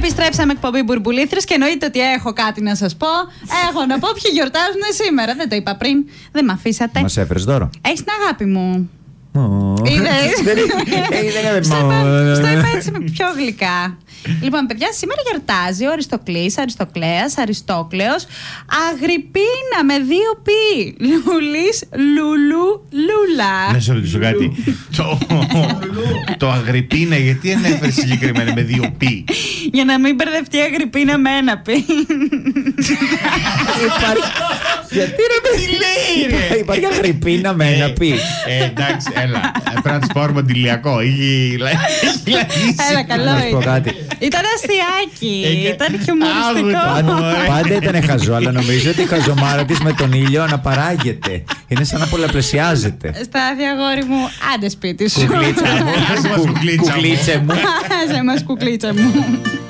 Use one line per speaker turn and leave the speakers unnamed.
Επιστρέψαμε εκπομπή Μπουρμπουλήθρες και εννοείται ότι έχω κάτι να σας πω. Έχω να πω ποιοι γιορτάζουν σήμερα. Δεν το είπα πριν. Δεν με αφήσατε.
Μας έφερες δώρο.
Έχεις την αγάπη μου.
Είδες.
Στο είπα έτσι πιο γλυκά. Λοιπόν, παιδιά, σήμερα γιορτάζει ο Αριστοκλής, Αριστοκλέας, Αριστόκλεος, Αγρυπίνα με 2 πι. Λουλής, Λουλού, Λούλα.
Να σε ρωτήσω κάτι. Το Αγρυπίνα, γιατί ανέφερε συγκεκριμένα με 2 πι?
Για να μην μπερδευτεί η Αγρυπίνα με 1 πι.
Γιατί ρε, υπάρχει Αγρυπίνα με 1 πι.
Εντάξει, έλα. Πρέπει να της πάρουμε αντιλιακό.
Έλα, καλό ήταν. Ήταν αστιάκι. Ήταν χιουμοριστικό.
Πάντα ήταν χαζό, αλλά νομίζω ότι η χαζομάρα της με τον ήλιο αναπαράγεται. Είναι σαν να πολλαπλασιάζεται.
Στάθη, αγόρι μου, άντε σπίτι σου.
Κουκλίτσα μου.
Άσε μας, κουκλίτσα μου.